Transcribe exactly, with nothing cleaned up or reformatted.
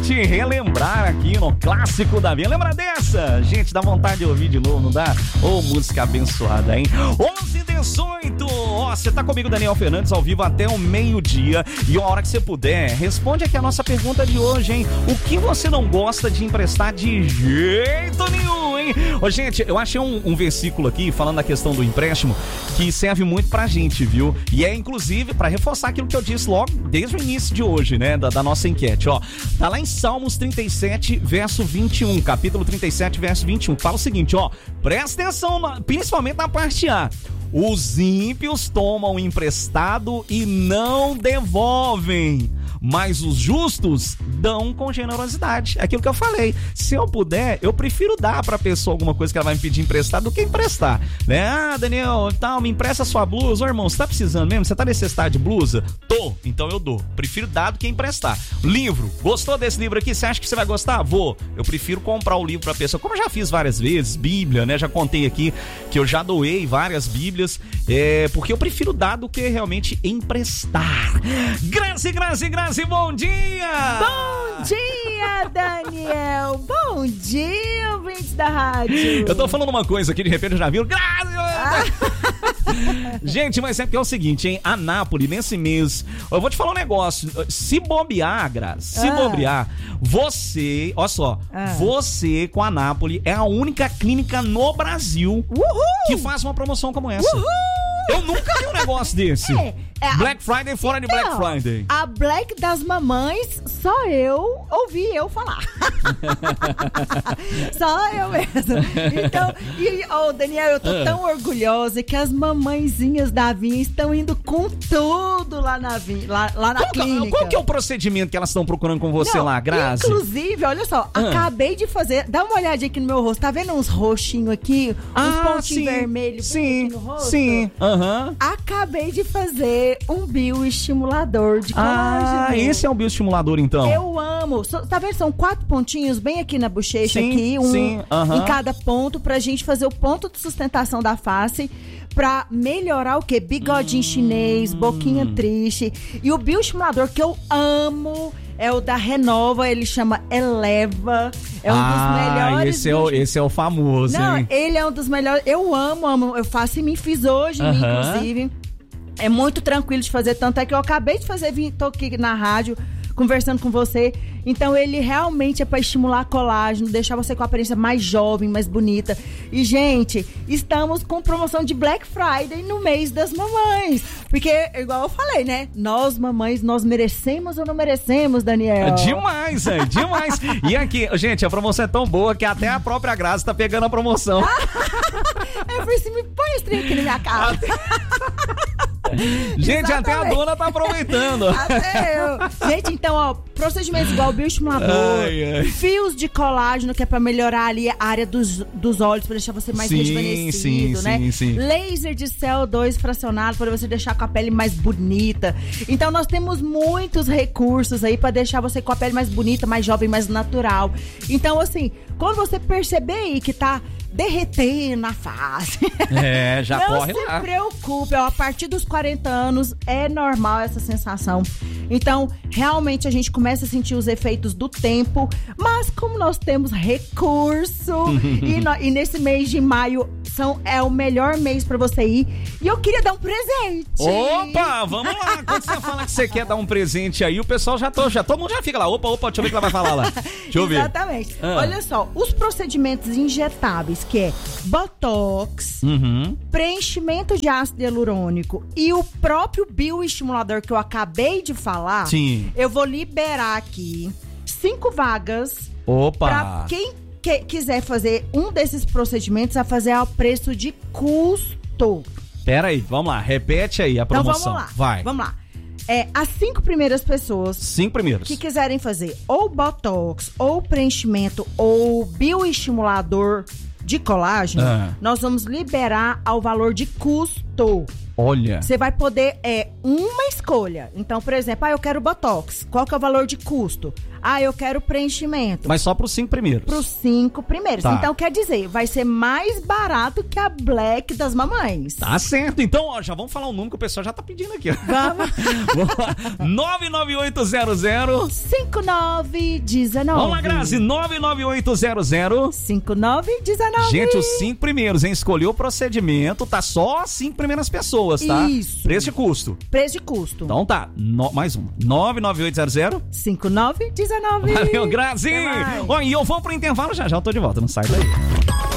gente relembrar aqui no Clássico da Via. Lembra dessa? Gente, dá vontade de ouvir de novo, não dá? Ô, oh, música abençoada, hein? onze e dezoito. Ó, você tá comigo, Daniel Fernandes, ao vivo até o meio-dia. E a hora que você puder, responde aqui a nossa pergunta de hoje, hein? O que você não gosta de emprestar de jeito nenhum, hein? Ô, gente, eu achei um, um versículo aqui falando da questão do empréstimo que serve muito pra gente, viu? E é, inclusive, pra reforçar aquilo que eu disse logo desde o início de hoje, né? Da, da nossa enquete, ó. Tá lá em Salmos trinta e sete, verso vinte e um. Capítulo trinta e sete, verso vinte e um. Fala o seguinte, ó. Presta atenção, na, principalmente na parte A. Os ímpios tomam emprestado e não devolvem, mas os justos dão com generosidade. É aquilo que eu falei. Se eu puder, eu prefiro dar pra pessoa alguma coisa que ela vai me pedir emprestado do que emprestar, né? Ah, Daniel, tal, me empresta sua blusa. Ô, irmão, você tá precisando mesmo? Você tá necessitado de blusa? Tô, então eu dou. Prefiro dar do que emprestar. Livro. Gostou desse livro aqui? Você acha que você vai gostar? Vou. Eu prefiro comprar o livro pra pessoa. Como eu já fiz várias vezes, Bíblia, né? Já contei aqui que eu já doei várias Bíblias. É, porque eu prefiro dar do que realmente emprestar. Grazi, Grazi, Grazi, bom dia! Bom dia, Daniel! Bom dia, ouvintes da rádio! Eu tô falando uma coisa aqui, de repente eu já vi. Grazi! Ah. Gente, mas é porque é o seguinte, hein? Anápolis, nesse mês, eu vou te falar um negócio. Se bobear, Grazi, se ah. bobear, você, olha só, ah. você com a Anápolis é a única clínica no Brasil Uhul. que faz uma promoção como essa. Uhul. Eu nunca vi um negócio desse. É, é Black a... Friday fora então, de Black Friday. A Black das mamães, só eu ouvi eu falar. Só eu mesmo. Então, e, oh, Daniel, eu tô uh. tão orgulhosa que as mamãezinhas da Vinha estão indo com tudo lá na, Vinha, lá, lá na qual, clínica. Qual que é o procedimento que elas estão procurando com você Não, lá, Grazi? Inclusive, olha só, uh. acabei de fazer, dá uma olhadinha aqui no meu rosto, tá vendo uns roxinhos aqui? Uns ah, pontinhos vermelhos sim, aqui no rosto? Sim, aham. Uhum. Acabei de fazer um bioestimulador de colágeno. Ah, esse é um bioestimulador, então. Eu amo. So, tá vendo? São quatro pontinhos bem aqui na bochecha, sim, aqui, um sim, uh-huh. em cada ponto, pra gente fazer o ponto de sustentação da face, pra melhorar o quê? Bigodinho hum. chinês, boquinha triste. E o bioestimulador que eu amo é o da Renova, ele chama Eleva. É um ah, dos melhores. Esse é, o, esse é o famoso, Não, hein? ele é um dos melhores. Eu amo, amo. Eu faço em mim, fiz hoje, em mim, uh-huh. inclusive. É muito tranquilo de fazer, tanto é que eu acabei de fazer, vim, tô aqui na rádio conversando com você. Então ele realmente é para estimular colágeno, deixar você com a aparência mais jovem, mais bonita. E, gente, estamos com promoção de Black Friday no mês das mamães. Porque, igual eu falei, né? Nós, mamães, nós merecemos ou não merecemos, Daniel? É demais, é demais. E aqui, gente, a promoção é tão boa que até a própria Grazi tá pegando a promoção. É por isso, me põe esse trem aqui na minha cara. Gente, até a dona tá aproveitando. Até eu. Gente, então, ó, procedimentos igual bioestimulador, ai, ai. fios de colágeno, que é pra melhorar ali a área dos, dos olhos, pra deixar você mais sim, rejuvenescido, sim, né? Sim, sim. Laser de C O dois fracionado, pra você deixar com a pele mais bonita. Então, nós temos muitos recursos aí pra deixar você com a pele mais bonita, mais jovem, mais natural. Então, assim, quando você perceber aí que tá derretendo na face. É, já não corre lá. Não se preocupe, ó, a partir dos quarenta anos é normal essa sensação. Então, realmente a gente começa a sentir os efeitos do tempo, mas como nós temos recurso e, no, e nesse mês de maio são, é o melhor mês pra você ir, e eu queria dar um presente. Opa, vamos lá. Quando você fala que você quer dar um presente aí, o pessoal já, tô, já todo mundo já fica lá. Opa, opa, deixa eu ver o que ela vai falar lá. Deixa eu ver. Exatamente. Ah. Olha só, os procedimentos injetáveis, que é botox, uhum. preenchimento de ácido hialurônico e o próprio bioestimulador que eu acabei de falar, sim. eu vou liberar aqui cinco vagas. Opa! Pra quem que, quiser fazer um desses procedimentos, a fazer ao preço de custo. Pera aí, vamos lá, repete aí a promoção. Então vamos lá, vai. Vamos lá. É, as cinco primeiras pessoas cinco primeiros. que quiserem fazer ou botox, ou preenchimento, ou bioestimulador de colágeno, ah. nós vamos liberar ao valor de custo. Olha. Você vai poder, é, uma escolha. Então, por exemplo, ah, eu quero Botox. Qual que é o valor de custo? Ah, eu quero preenchimento. Mas só pros cinco primeiros. Pros cinco primeiros. Tá. Então, quer dizer, vai ser mais barato que a Black das mamães. Tá certo. Então, ó, já vamos falar o número que o pessoal já tá pedindo aqui. Ó. Vamos. nove nove oito zero zero cinco nove um nove. Vamos lá, Grazi. nove nove oito zero zero cinco nove um nove. Gente, os cinco primeiros, hein? Escolheu o procedimento, tá só as cinco primeiras pessoas, tá? Isso. Preço e custo. Preço de custo. Então tá, no, mais um. nove nove oito zero zero cinco nove um nove. Valeu, Grazi. Até mais. Ó, e eu vou pro intervalo já já, eu tô de volta, não sai daí.